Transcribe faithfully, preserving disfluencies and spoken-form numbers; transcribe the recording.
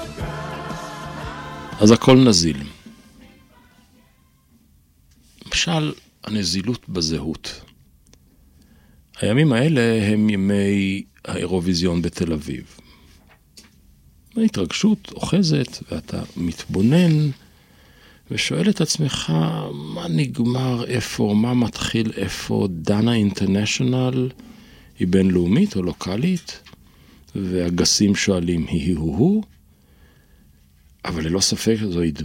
אז הכל נזיל. למשל, הנזילות בזהות. הימים האלה הם ימי האירוויזיון בתל אביב. ההתרגשות אוחזת, ואתה מתבונן ושואל את עצמך מה נגמר איפה, מה מתחיל איפה. דנה אינטרנשיונל היא בינלאומית או לוקלית, והגסים שואלים היא הוא הוא, אבל ללא ספק זו